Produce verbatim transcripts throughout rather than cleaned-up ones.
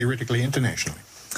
theoretically internationally?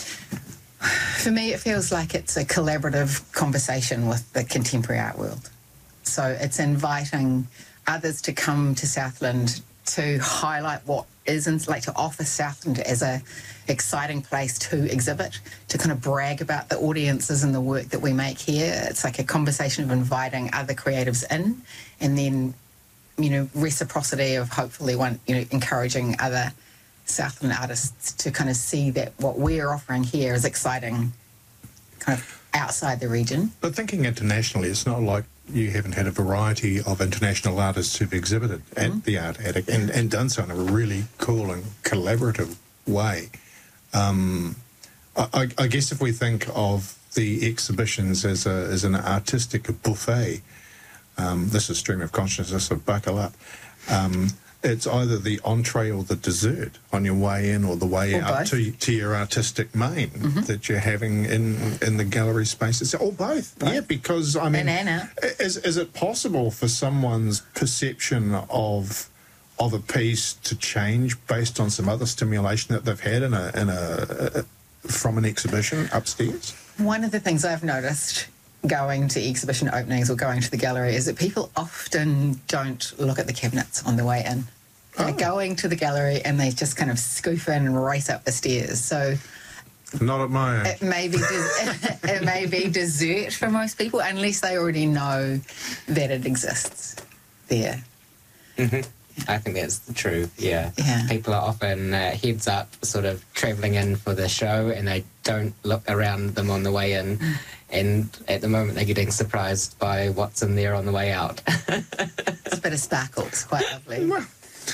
For me, it feels like it's a collaborative conversation with the contemporary art world. So it's inviting others to come to Southland to highlight what is, in, like to offer Southland as a exciting place to exhibit, to kind of brag about the audiences and the work that we make here. It's like a conversation of inviting other creatives in, and then, you know, reciprocity of hopefully one, you know, encouraging other Southland artists to kind of see that what we're offering here is exciting kind of outside the region. But thinking internationally, it's not like you haven't had a variety of international artists who've exhibited at mm-hmm. the Art Attic and, and done so in a really cool and collaborative way. Um, I, I guess if we think of the exhibitions as, a, as an artistic buffet, um, this is stream of consciousness, so buckle up. Um, it's either the entree or the dessert on your way in or the way or out to, to your artistic main mm-hmm. that you're having in in the gallery spaces. Or both. both. Yeah, because, I mean, Banana. is is it possible for someone's perception of of a piece to change based on some other stimulation that they've had in a in a, a from an exhibition upstairs? One of the things I've noticed going to exhibition openings or going to the gallery is that people often don't look at the cabinets on the way in. They're oh. going to the gallery and they just kind of scoof in and race up the stairs. So not at my age. It may be des- it may be dessert for most people unless they already know that it exists there. Mm-hmm. I think that's true, yeah. yeah. People are often uh, heads up, sort of travelling in for the show, and they don't look around them on the way in. And at the moment, they're getting surprised by what's in there on the way out. It's a bit of sparkle. It's quite lovely. Well,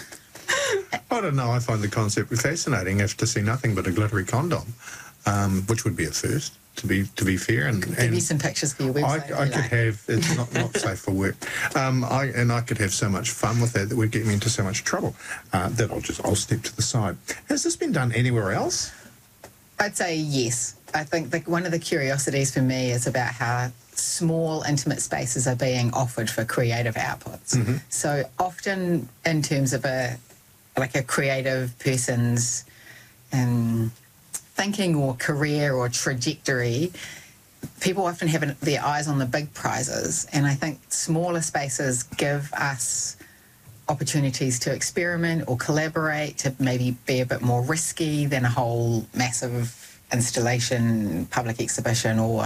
I don't know. I find the concept fascinating, if to see nothing but a glittery condom, um, which would be a first. To be to be fair, and give and me some pictures for your website. I, I could like. have it's not, not safe for work, um, I and I could have so much fun with that that would get me into so much trouble uh, that I'll just I'll step to the side. Has this been done anywhere else? I'd say yes. I think that one of the curiosities for me is about how small, intimate spaces are being offered for creative outputs. Mm-hmm. So often, in terms of a like a creative person's um, thinking or career or trajectory, people often have an, their eyes on the big prizes, and I think smaller spaces give us opportunities to experiment or collaborate, to maybe be a bit more risky than a whole massive installation, public exhibition, or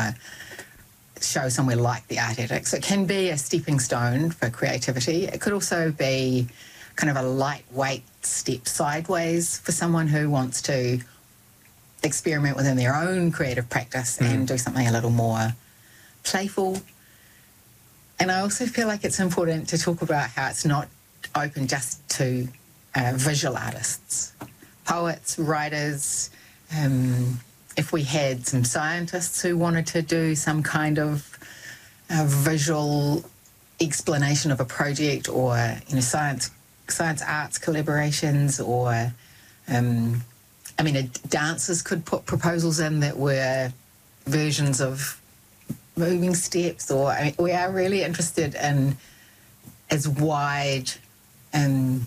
show somewhere like the Art Attic. So it can be a stepping stone for creativity. It could also be kind of a lightweight step sideways for someone who wants to experiment within their own creative practice mm. and do something a little more playful. And I also feel like it's important to talk about how it's not open just to uh, visual artists, poets, writers. Um, if we had some scientists who wanted to do some kind of uh, visual explanation of a project, or you know, science science arts collaborations, or um, I mean, dancers could put proposals in that were versions of moving steps, or I mean, we are really interested in as wide um,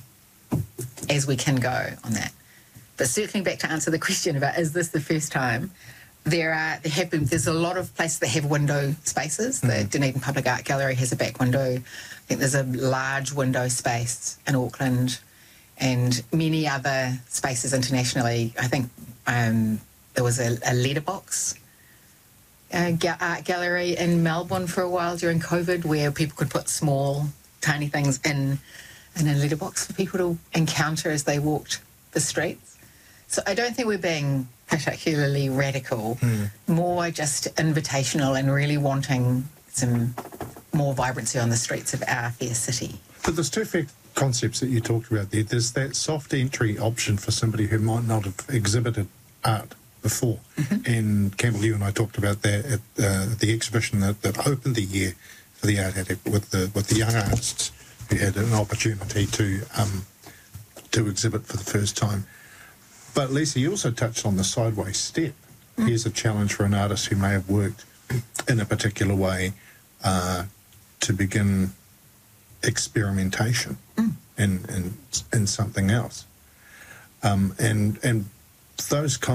as we can go on that. But circling back to answer the question about is this the first time, there are there have been there's a lot of places that have window spaces. Mm. The Dunedin Public Art Gallery has a back window. I think there's a large window space in Auckland, and many other spaces internationally. I think um, there was a, a letterbox uh, ga- art gallery in Melbourne for a while during COVID, where people could put small, tiny things in, in a letterbox for people to encounter as they walked the streets. So I don't think we're being particularly radical, mm. more just invitational and really wanting some more vibrancy on the streets of our fair city. But there's two fair concepts that you talked about there. There's that soft entry option for somebody who might not have exhibited art before. Mm-hmm. And Campbell, you and I talked about that at uh, the exhibition that, that opened the year for the Art Attic with the with the young artists who had an opportunity to um, to exhibit for the first time. But Lisa, you also touched on the sideways step. Mm. Here's a challenge for an artist who may have worked in a particular way uh, to begin experimentation mm. in, in in something else. Um, and and those